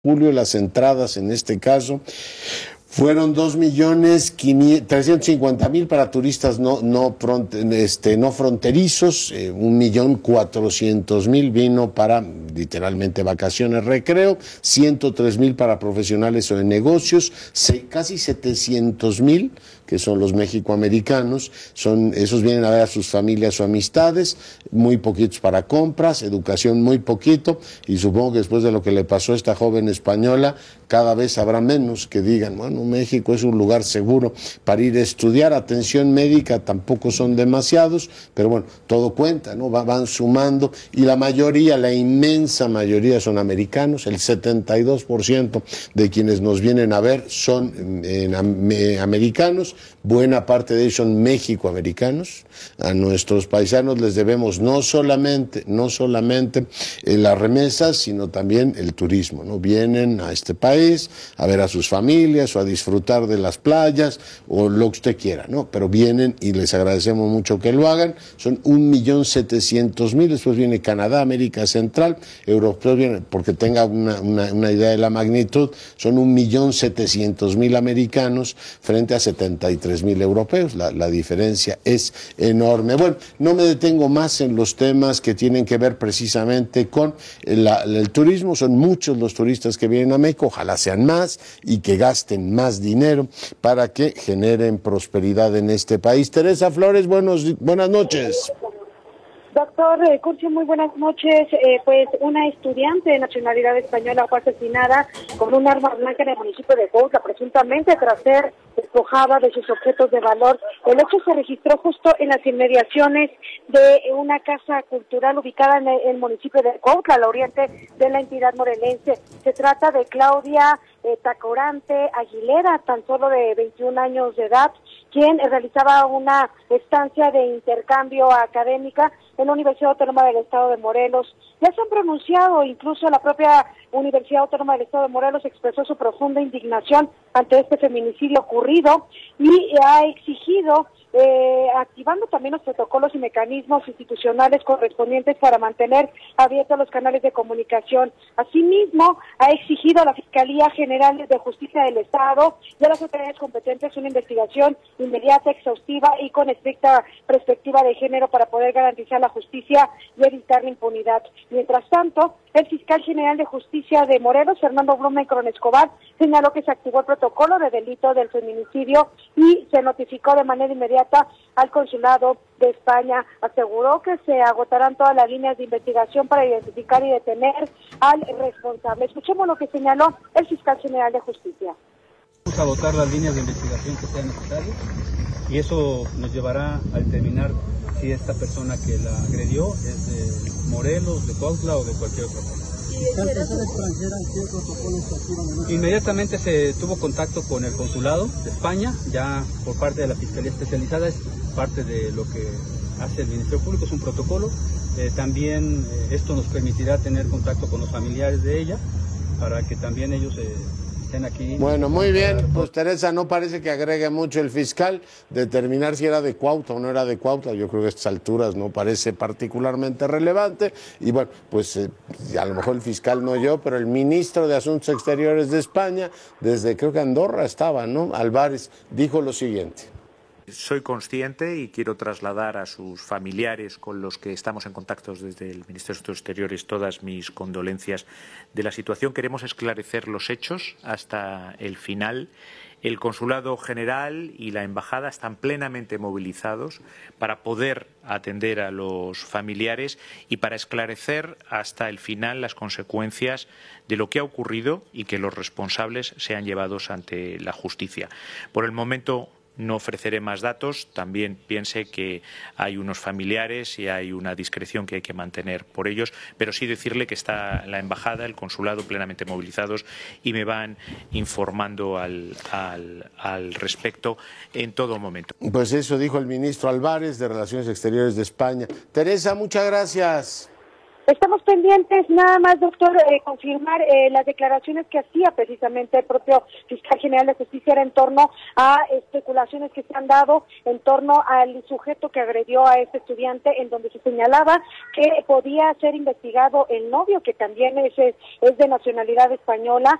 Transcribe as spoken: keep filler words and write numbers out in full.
julio las entradas en este caso fueron dos millones trescientos cincuenta mil para turistas no, no, front, este, no fronterizos, eh, un millón cuatrocientos mil vino para literalmente vacaciones, recreo, ciento tres mil para profesionales o de negocios, se, casi setecientos mil que son los mexicoamericanos, son, esos vienen a ver a sus familias o amistades, muy poquitos para compras, educación muy poquito, y supongo que después de lo que le pasó a esta joven española, cada vez habrá menos que digan, bueno, México es un lugar seguro para ir a estudiar, atención médica tampoco son demasiados, pero bueno, todo cuenta, ¿no? Van sumando, y la mayoría, la inmensa mayoría son americanos, el setenta y dos por ciento de quienes nos vienen a ver son eh, eh, americanos, buena parte de ellos son mexicoamericanos. A nuestros paisanos les debemos no solamente, no solamente eh, las remesas, sino también el turismo, ¿no? Vienen a este país a ver a sus familias o a disfrutar de las playas o lo que usted quiera, ¿no? Pero vienen y les agradecemos mucho que lo hagan. Son un millón setecientos mil, después viene Canadá, América Central, europeos vienen, porque tenga una, una, una idea de la magnitud, son un millón setecientos mil americanos frente a setenta y tres mil europeos, la, la diferencia es enorme. Bueno, no me detengo más en los temas que tienen que ver precisamente con la, el turismo, son muchos los turistas que vienen a México, ojalá sean más y que gasten más dinero para que generen prosperidad en este país. Teresa Flores, buenos, buenas noches. Doctor Curcio, muy buenas noches. Eh, pues una estudiante de nacionalidad española fue asesinada con un arma blanca en el municipio de Cuautla, presuntamente tras ser despojada de sus objetos de valor. El hecho se registró justo en las inmediaciones de una casa cultural ubicada en el, el municipio de Cuautla, al oriente de la entidad morelense. Se trata de Claudia eh, Tacorante Aguilera, tan solo de veintiún años de edad, quien realizaba una estancia de intercambio académica en la Universidad Autónoma del Estado de Morelos. Ya se han pronunciado, incluso la propia Universidad Autónoma del Estado de Morelos expresó su profunda indignación ante este feminicidio ocurrido y ha exigido, eh, activando también los protocolos y mecanismos institucionales correspondientes para mantener abiertos los canales de comunicación. Asimismo, ha exigido a la Fiscalía General de Justicia del Estado y a las autoridades competentes una investigación inmediata, exhaustiva y con estricta perspectiva de género para poder garantizar la justicia y evitar la impunidad. Mientras tanto, el fiscal general de justicia de Morelos, Fernando Blumenkron Escobar, señaló que se activó el protocolo de delito del feminicidio y se notificó de manera inmediata al consulado de España. Aseguró que se agotarán todas las líneas de investigación para identificar y detener al responsable. Escuchemos lo que señaló el fiscal general de justicia. Vamos a agotar las líneas de investigación que sean necesarias y eso nos llevará a determinar si esta persona que la agredió es de Morelos, de Cuautla o de cualquier otra parte. Inmediatamente se tuvo contacto con el consulado de España, ya por parte de la Fiscalía Especializada, es parte de lo que hace el Ministerio Público, es un protocolo. Eh, también eh, esto nos permitirá tener contacto con los familiares de ella para que también ellos eh, estén aquí. Bueno, muy bien, pues Teresa, no parece que agregue mucho el fiscal, determinar si era de Cuautla o no era de Cuautla, yo creo que a estas alturas no parece particularmente relevante, y bueno, pues eh, a lo mejor el fiscal no yo, pero el ministro de Asuntos Exteriores de España, desde creo que Andorra estaba, ¿no? Álvarez, dijo lo siguiente. Soy consciente y quiero trasladar a sus familiares con los que estamos en contacto desde el Ministerio de Asuntos Exteriores todas mis condolencias de la situación. Queremos esclarecer los hechos hasta el final. El Consulado General y la Embajada están plenamente movilizados para poder atender a los familiares y para esclarecer hasta el final las consecuencias de lo que ha ocurrido y que los responsables sean llevados ante la justicia. Por el momento no ofreceré más datos, también piense que hay unos familiares y hay una discreción que hay que mantener por ellos, pero sí decirle que está la embajada, el consulado plenamente movilizados y me van informando al, al, al respecto en todo momento. Pues eso dijo el ministro Álvarez de Relaciones Exteriores de España. Teresa, muchas gracias. Estamos pendientes, nada más, doctor, eh, confirmar eh, las declaraciones que hacía precisamente el propio fiscal general de justicia en torno a especulaciones que se han dado en torno al sujeto que agredió a este estudiante, en donde se señalaba que podía ser investigado el novio, que también es, es de nacionalidad española,